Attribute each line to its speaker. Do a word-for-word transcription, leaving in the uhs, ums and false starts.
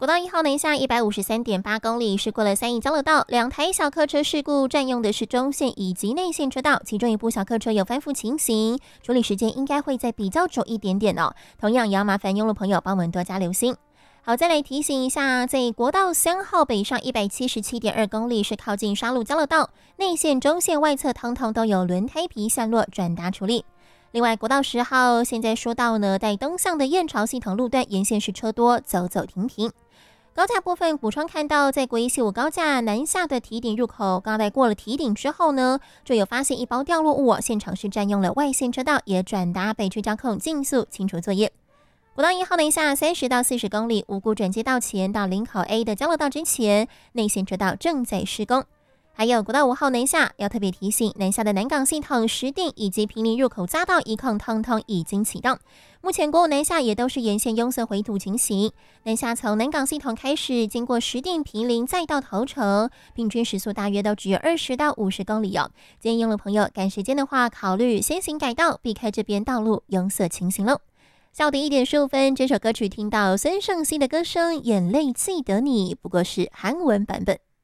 Speaker 1: 国道一号南下一百五十三点八公里，是过了三义交流道，两台小客车事故占用的是中线以及内线车道，其中一部小客车有翻覆情形，处理时间应该会再比较久一点点哦。同样也要麻烦用路朋友帮我们多加留心。好，再来提醒一下，在国道三号北上一百七十七点二公里，是靠近沙鹿交流道，内线、中线外侧通通都有轮胎皮散落，转达处理。另外，国道十号现在说到呢，在东向的燕巢系统路段沿线是车多，走走停停。高架部分补充看到，在国一七五高架南下的堤顶入口，刚才过了堤顶之后呢，就有发现一包掉落物，现场是占用了外线车道，也转达北区交控尽速清除作业。国道一号南下三十到四十公里，五股转接道前到林口 A 的交流道之前，内线车道正在施工。还有国道五号南下，要特别提醒，南下的南港系统、石碇以及坪林入口匝道一控通通已经启动。目前国五南下也都是沿线拥塞回堵情形。南下从南港系统开始，经过石碇、坪林，再到头城，平均时速大约都只有二十到五十公里哦。建议用路朋友赶时间的话，考虑先行改道，避开这边道路拥塞情形喽。下午的一点十五分，这首歌曲听到孙盛希的歌声《眼泪记得你》，不过是韩文版本。